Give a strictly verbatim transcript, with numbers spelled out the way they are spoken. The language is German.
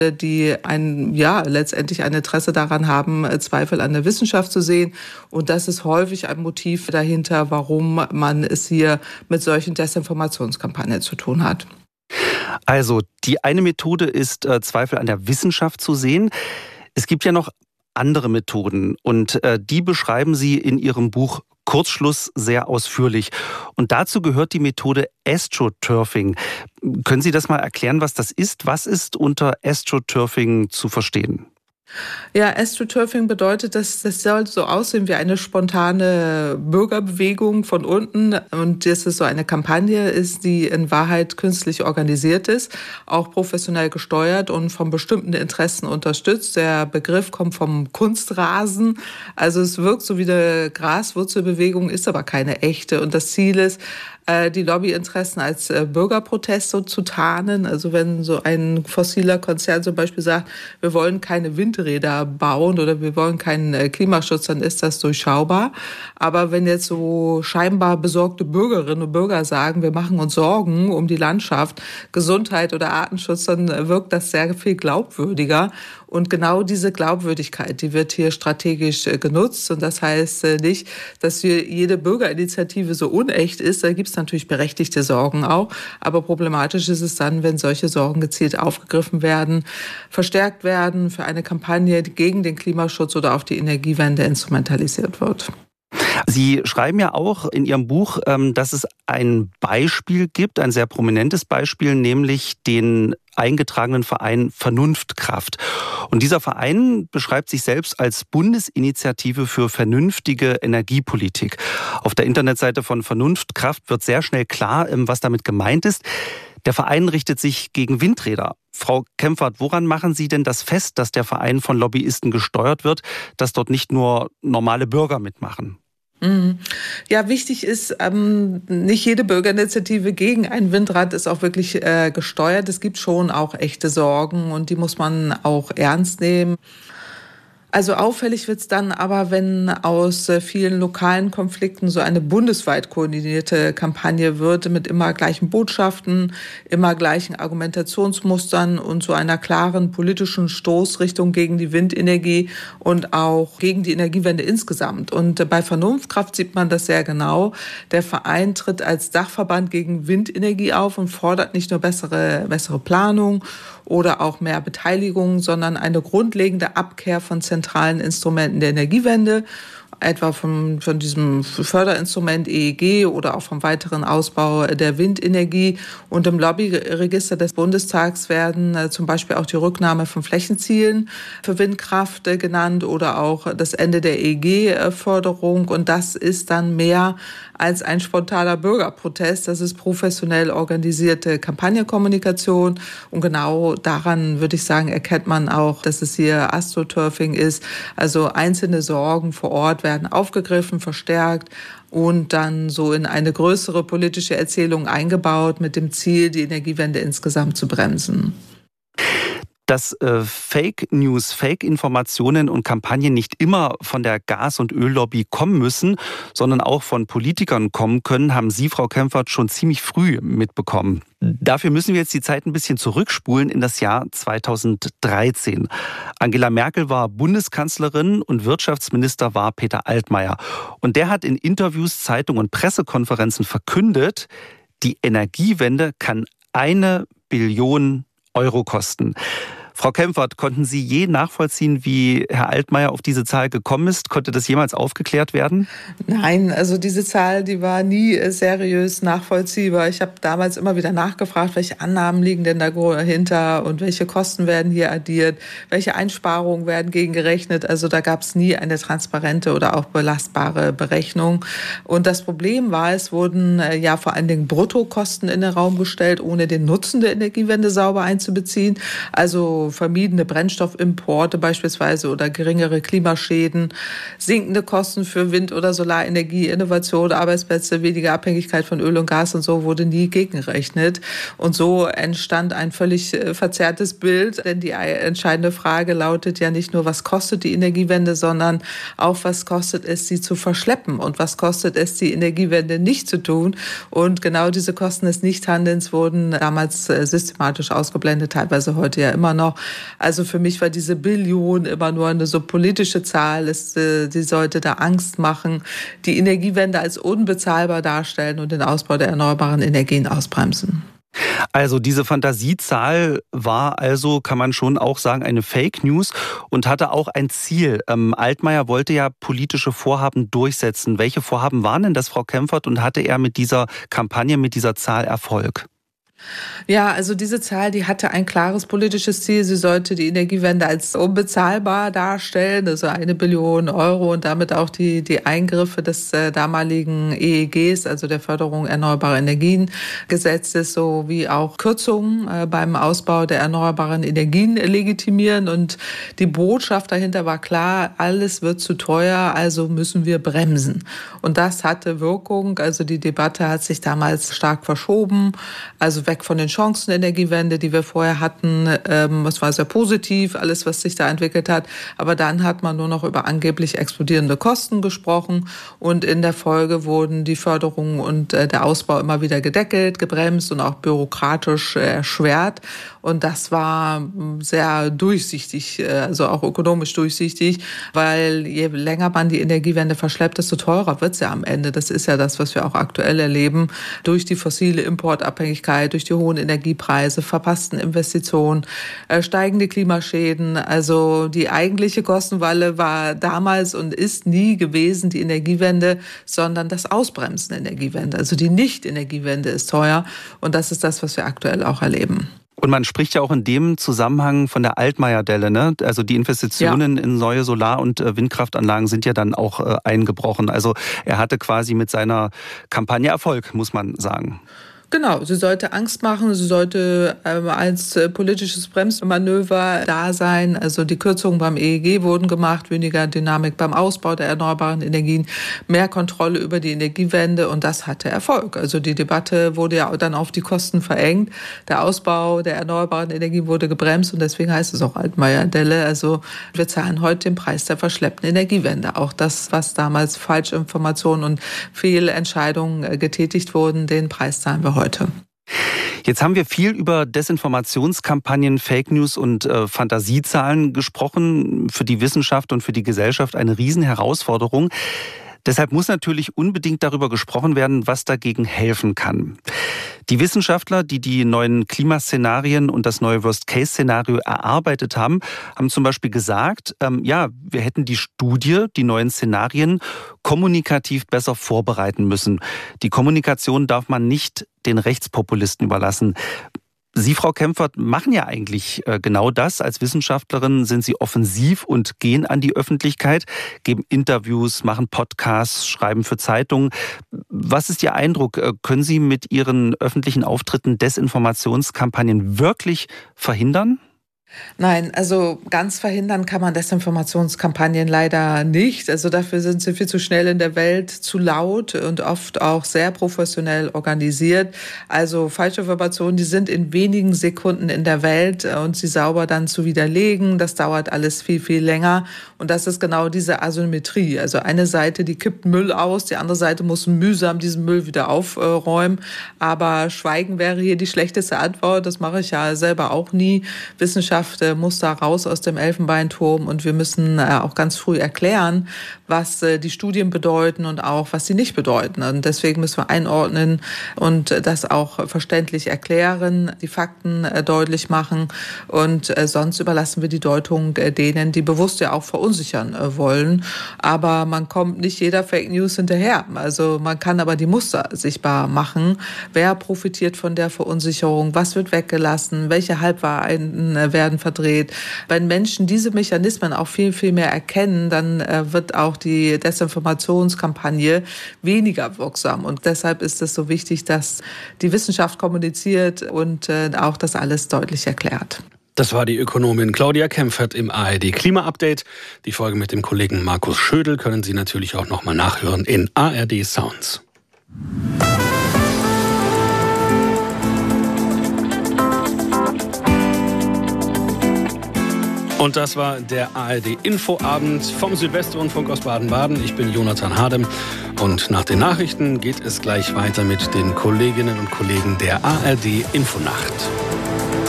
die ein, ja, letztendlich ein Interesse daran haben, Zweifel an der Wissenschaft zu sehen. Und das ist häufig ein Motiv dahinter, warum man es hier mit solchen Desinformationskampagnen zu tun hat. Also, die eine Methode ist, äh, Zweifel an der Wissenschaft zu sehen. Es gibt ja noch andere Methoden und äh, die beschreiben Sie in Ihrem Buch Kurzschluss sehr ausführlich. Und dazu gehört die Methode Astroturfing. Können Sie das mal erklären, was das ist? Was ist unter Astroturfing zu verstehen? Ja, Astroturfing bedeutet, dass das soll so aussehen wie eine spontane Bürgerbewegung von unten und dass es so eine Kampagne ist, die in Wahrheit künstlich organisiert ist, auch professionell gesteuert und von bestimmten Interessen unterstützt. Der Begriff kommt vom Kunstrasen, also es wirkt so wie eine Graswurzelbewegung, ist aber keine echte und das Ziel ist, die Lobbyinteressen als Bürgerprotest so zu tarnen. Also wenn so ein fossiler Konzern zum Beispiel sagt, wir wollen keine Windräder bauen oder wir wollen keinen Klimaschutz, dann ist das durchschaubar. Aber wenn jetzt so scheinbar besorgte Bürgerinnen und Bürger sagen, wir machen uns Sorgen um die Landschaft, Gesundheit oder Artenschutz, dann wirkt das sehr viel glaubwürdiger. Und genau diese Glaubwürdigkeit, die wird hier strategisch genutzt. Und das heißt nicht, dass hier jede Bürgerinitiative so unecht ist. Da gibt es natürlich berechtigte Sorgen auch. Aber problematisch ist es dann, wenn solche Sorgen gezielt aufgegriffen werden, verstärkt werden für eine Kampagne, die gegen den Klimaschutz oder auf die Energiewende instrumentalisiert wird. Sie schreiben ja auch in Ihrem Buch, dass es ein Beispiel gibt, ein sehr prominentes Beispiel, nämlich den eingetragenen Verein Vernunftkraft. Und dieser Verein beschreibt sich selbst als Bundesinitiative für vernünftige Energiepolitik. Auf der Internetseite von Vernunftkraft wird sehr schnell klar, was damit gemeint ist. Der Verein richtet sich gegen Windräder. Frau Kempfert, woran machen Sie denn das fest, dass der Verein von Lobbyisten gesteuert wird, dass dort nicht nur normale Bürger mitmachen? Ja, wichtig ist, ähm, nicht jede Bürgerinitiative gegen ein Windrad ist auch wirklich äh, gesteuert. Es gibt schon auch echte Sorgen und die muss man auch ernst nehmen. Also auffällig wird's dann aber, wenn aus vielen lokalen Konflikten so eine bundesweit koordinierte Kampagne wird mit immer gleichen Botschaften, immer gleichen Argumentationsmustern und so einer klaren politischen Stoßrichtung gegen die Windenergie und auch gegen die Energiewende insgesamt. Und bei Vernunftkraft sieht man das sehr genau. Der Verein tritt als Dachverband gegen Windenergie auf und fordert nicht nur bessere, bessere Planung oder auch mehr Beteiligung, sondern eine grundlegende Abkehr von zentralen Instrumenten der Energiewende, etwa von, von diesem Förderinstrument E E G oder auch vom weiteren Ausbau der Windenergie. Und im Lobbyregister des Bundestags werden äh, zum Beispiel auch die Rücknahme von Flächenzielen für Windkraft äh, genannt oder auch das Ende der E E G-Förderung. Und das ist dann mehr als ein spontaner Bürgerprotest. Das ist professionell organisierte Kampagnenkommunikation. Und genau daran, würde ich sagen, erkennt man auch, dass es hier Astroturfing ist. Also einzelne Sorgen vor Ort werden aufgegriffen, verstärkt und dann so in eine größere politische Erzählung eingebaut mit dem Ziel, die Energiewende insgesamt zu bremsen. Dass äh, Fake News, Fake-Informationen und Kampagnen nicht immer von der Gas- und Öllobby kommen müssen, sondern auch von Politikern kommen können, haben Sie, Frau Kempfert, schon ziemlich früh mitbekommen. Dafür müssen wir jetzt die Zeit ein bisschen zurückspulen in das Jahr zweitausenddreizehn. Angela Merkel war Bundeskanzlerin und Wirtschaftsminister war Peter Altmaier. Und der hat in Interviews, Zeitungen und Pressekonferenzen verkündet, die Energiewende kann eine Billion Euro kosten. Frau Kempfert, konnten Sie je nachvollziehen, wie Herr Altmaier auf diese Zahl gekommen ist? Konnte das jemals aufgeklärt werden? Nein, also diese Zahl, die war nie seriös nachvollziehbar. Ich habe damals immer wieder nachgefragt, welche Annahmen liegen denn dahinter und welche Kosten werden hier addiert, welche Einsparungen werden gegengerechnet. Also da gab es nie eine transparente oder auch belastbare Berechnung. Und das Problem war, es wurden ja vor allen Dingen Bruttokosten in den Raum gestellt, ohne den Nutzen der Energiewende sauber einzubeziehen. Also vermiedene Brennstoffimporte beispielsweise oder geringere Klimaschäden, sinkende Kosten für Wind- oder Solarenergie, Innovation, Arbeitsplätze, weniger Abhängigkeit von Öl und Gas und so wurde nie gegengerechnet. Und so entstand ein völlig verzerrtes Bild, denn die entscheidende Frage lautet ja nicht nur, was kostet die Energiewende, sondern auch, was kostet es, sie zu verschleppen und was kostet es, die Energiewende nicht zu tun. Und genau diese Kosten des Nichthandelns wurden damals systematisch ausgeblendet, teilweise heute ja immer noch. auch. Also für mich war diese Billion immer nur eine so politische Zahl, ist, äh, die sollte da Angst machen, die Energiewende als unbezahlbar darstellen und den Ausbau der erneuerbaren Energien ausbremsen. Also diese Fantasiezahl war also, kann man schon auch sagen, eine Fake News und hatte auch ein Ziel. Ähm, Altmaier wollte ja politische Vorhaben durchsetzen. Welche Vorhaben waren denn das, Frau Kempfert, und hatte er mit dieser Kampagne, mit dieser Zahl Erfolg? Ja, also diese Zahl, die hatte ein klares politisches Ziel. Sie sollte die Energiewende als unbezahlbar darstellen, also eine Billion Euro und damit auch die, die Eingriffe des äh, damaligen E E Gs, also der Förderung erneuerbarer Energien Gesetzes, sowie auch Kürzungen äh, beim Ausbau der erneuerbaren Energien legitimieren. Und die Botschaft dahinter war klar, alles wird zu teuer, also müssen wir bremsen. Und das hatte Wirkung. Also die Debatte hat sich damals stark verschoben, also weg von den Chancen Energiewende, die wir vorher hatten. Ähm, es war sehr positiv, alles, was sich da entwickelt hat. Aber dann hat man nur noch über angeblich explodierende Kosten gesprochen. Und in der Folge wurden die Förderung und äh, der Ausbau immer wieder gedeckelt, gebremst und auch bürokratisch äh, erschwert. Und das war sehr durchsichtig, äh, also auch ökonomisch durchsichtig, weil je länger man die Energiewende verschleppt, desto teurer wird es ja am Ende. Das ist ja das, was wir auch aktuell erleben. Durch die fossile Importabhängigkeit, durch die hohen Energiepreise, verpassten Investitionen, äh, steigende Klimaschäden. Also die eigentliche Kostenwalle war damals und ist nie gewesen die Energiewende, sondern das Ausbremsen der Energiewende. Also die Nicht-Energiewende ist teuer und das ist das, was wir aktuell auch erleben. Und man spricht ja auch in dem Zusammenhang von der Altmaier-Delle, ne? Also die Investitionen ja. in neue Solar- und Windkraftanlagen sind ja dann auch äh, eingebrochen. Also er hatte quasi mit seiner Kampagne Erfolg, muss man sagen. Genau, sie sollte Angst machen, sie sollte ähm, als äh, politisches Bremsmanöver da sein. Also die Kürzungen beim E E G wurden gemacht, weniger Dynamik beim Ausbau der erneuerbaren Energien, mehr Kontrolle über die Energiewende und das hatte Erfolg. Also die Debatte wurde ja dann auf die Kosten verengt. Der Ausbau der erneuerbaren Energien wurde gebremst und deswegen heißt es auch Altmaier-Delle. Also wir zahlen heute den Preis der verschleppten Energiewende. Auch das, was damals Falschinformationen und Fehlentscheidungen getätigt wurden, den Preis zahlen wir heute. Heute. Jetzt haben wir viel über Desinformationskampagnen, Fake News und äh, Fantasiezahlen gesprochen. Für die Wissenschaft und für die Gesellschaft eine Riesenherausforderung. Deshalb muss natürlich unbedingt darüber gesprochen werden, was dagegen helfen kann. Die Wissenschaftler, die die neuen Klimaszenarien und das neue Worst-Case-Szenario erarbeitet haben, haben zum Beispiel gesagt, ähm, ja, wir hätten die Studie, die neuen Szenarien, kommunikativ besser vorbereiten müssen. Die Kommunikation darf man nicht den Rechtspopulisten überlassen. Sie, Frau Kempfert, machen ja eigentlich genau das. Als Wissenschaftlerin sind Sie offensiv und gehen an die Öffentlichkeit, geben Interviews, machen Podcasts, schreiben für Zeitungen. Was ist Ihr Eindruck? Können Sie mit Ihren öffentlichen Auftritten Desinformationskampagnen wirklich verhindern? Nein, also ganz verhindern kann man Desinformationskampagnen leider nicht. Also dafür sind sie viel zu schnell in der Welt, zu laut und oft auch sehr professionell organisiert. Also Falschinformationen, die sind in wenigen Sekunden in der Welt und sie sauber dann zu widerlegen, das dauert alles viel, viel länger. Und das ist genau diese Asymmetrie. Also eine Seite, die kippt Müll aus, die andere Seite muss mühsam diesen Müll wieder aufräumen. Aber Schweigen wäre hier die schlechteste Antwort. Das mache ich ja selber auch nie. Wissenschaft muss da raus aus dem Elfenbeinturm und wir müssen auch ganz früh erklären, was die Studien bedeuten und auch, was sie nicht bedeuten. Und deswegen müssen wir einordnen und das auch verständlich erklären, die Fakten deutlich machen und sonst überlassen wir die Deutung denen, die bewusst ja auch verunsichern wollen. Aber man kommt nicht jeder Fake News hinterher. Also man kann aber die Muster sichtbar machen. Wer profitiert von der Verunsicherung? Was wird weggelassen? Welche Halbwahrheiten werden verdreht. Wenn Menschen diese Mechanismen auch viel, viel mehr erkennen, dann äh, wird auch die Desinformationskampagne weniger wirksam. Und deshalb ist es so wichtig, dass die Wissenschaft kommuniziert und äh, auch das alles deutlich erklärt. Das war die Ökonomin Claudia Kempfert im A R D Klima-Update. Die Folge mit dem Kollegen Markus Schödel können Sie natürlich auch nochmal nachhören in A R D Sounds. Und das war der A R D Infoabend vom Südwestrundfunk aus Baden-Baden. Ich bin Jonathan Hardem und nach den Nachrichten geht es gleich weiter mit den Kolleginnen und Kollegen der A R D Infonacht.